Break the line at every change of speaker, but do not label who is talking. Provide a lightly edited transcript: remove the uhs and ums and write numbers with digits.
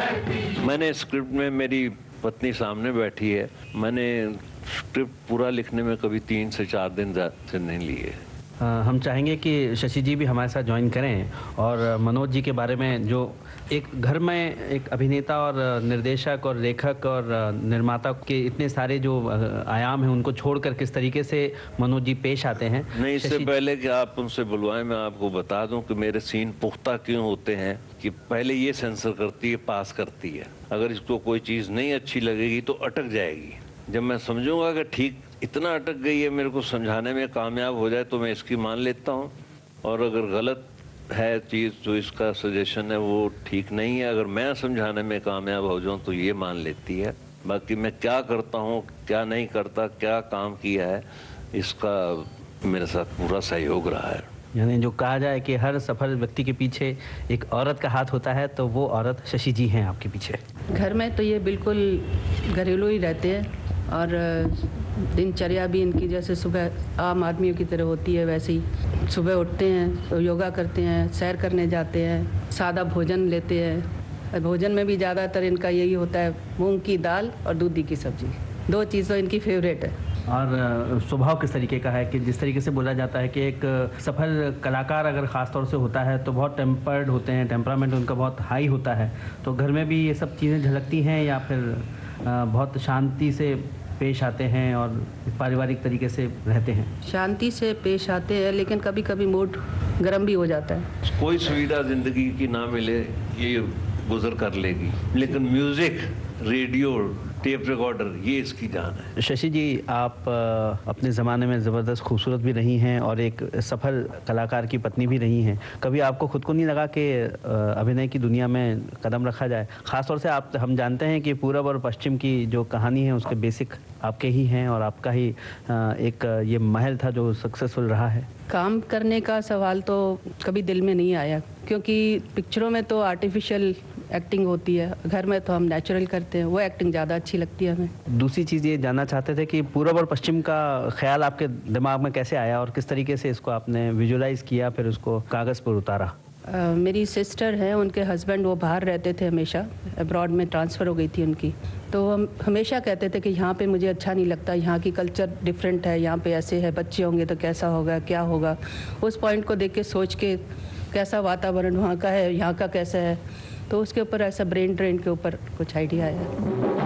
मैंने स्क्रिप्ट में, मेरी पत्नी सामने बैठी है, मैंने स्क्रिप्ट पूरा लिखने में कभी 3 से 4 दिन से नहीं लिए।
हम चाहेंगे कि शशि जी भी हमारे साथ ज्वाइन करें और मनोज जी के बारे में, जो एक घर में एक अभिनेता और निर्देशक और लेखक और निर्माता के इतने सारे जो आयाम हैं उनको छोड़कर किस तरीके से मनोज जी पेश आते हैं।
नहीं, इससे पहले कि आप उनसे बुलवाएं, मैं आपको बता दूं कि मेरे सीन पुख्ता क्यों होते हैं कि पहले ये सेंसर करती है, पास करती है। अगर इसको कोई चीज़ नहीं अच्छी लगेगी तो अटक जाएगी। जब मैं समझूंगा कि ठीक इतना अटक गई है, मेरे को समझाने में कामयाब हो जाए तो मैं इसकी मान लेता हूँ, और अगर गलत है चीज़ जो इसका सजेशन है वो ठीक नहीं है, अगर मैं समझाने में कामयाब हो जाऊँ तो ये मान लेती है। बाकी मैं क्या करता हूँ, क्या नहीं करता, क्या काम किया है, इसका मेरे साथ पूरा सहयोग रहा है।
यानी जो कहा जाए कि हर सफल व्यक्ति के पीछे एक औरत का हाथ होता है, तो वो औरत शशि जी हैं आपके पीछे।
घर में तो ये बिल्कुल घरेलू ही रहते हैं और दिनचर्या भी इनकी जैसे सुबह आम आदमियों की तरह होती है, वैसे ही सुबह उठते हैं तो योगा करते हैं, सैर करने जाते हैं, सादा भोजन लेते हैं। भोजन में भी ज़्यादातर इनका यही होता है, मूंग की दाल और दूधी की सब्जी, 2 चीज़ तो इनकी फेवरेट है।
और स्वभाव किस तरीके का है कि जिस तरीके से बोला जाता है कि एक सफल कलाकार अगर ख़ास तौर से होता है तो बहुत टेम्पर्ड होते हैं, टेम्परामेंट उनका बहुत हाई होता है, तो घर में भी ये सब चीज़ें झलकती हैं या फिर बहुत शांति से पेश आते हैं और पारिवारिक तरीके से रहते हैं?
शांति से पेश आते हैं, लेकिन कभी कभी मूड गर्म भी हो जाता है।
कोई सुविधा ज़िंदगी की ना मिले ये गुजर कर लेगी, लेकिन म्यूज़िक, रेडियो, टेप रिकॉर्डर, ये इसकी जान है।
शशि जी, आप अपने ज़माने में ज़बरदस्त खूबसूरत भी रही हैं और एक सफल कलाकार की पत्नी भी रही हैं। कभी आपको खुद को नहीं लगा कि अभिनय की दुनिया में कदम रखा जाए? ख़ास तौर से हम जानते हैं कि पूरब और पश्चिम की जो कहानी है उसके बेसिक आपके ही हैं और आपका ही एक ये महल था जो सक्सेसफुल रहा है।
काम करने का सवाल तो कभी दिल में नहीं आया, क्योंकि पिक्चरों में तो आर्टिफिशियल एक्टिंग होती है, घर में तो हम नेचुरल करते हैं, वो एक्टिंग ज़्यादा अच्छी लगती है हमें।
दूसरी चीज़ ये जानना चाहते थे कि पूरब और पश्चिम का ख्याल आपके दिमाग में कैसे आया और किस तरीके से इसको आपने विजुलाइज किया, फिर उसको कागज़ पर उतारा?
मेरी सिस्टर हैं, उनके हस्बैंड वो बाहर रहते थे, हमेशा अब्रॉड में ट्रांसफ़र हो गई थी उनकी, तो हम हमेशा कहते थे कि यहाँ पे मुझे अच्छा नहीं लगता, यहाँ की कल्चर डिफरेंट है, यहाँ पे ऐसे है, बच्चे होंगे तो कैसा होगा, क्या होगा। उस पॉइंट को देख के सोच के कैसा वातावरण वहाँ का है, यहाँ का कैसा है, तो उसके ऊपर ऐसा ब्रेन ड्रेन के ऊपर कुछ आइडिया आया।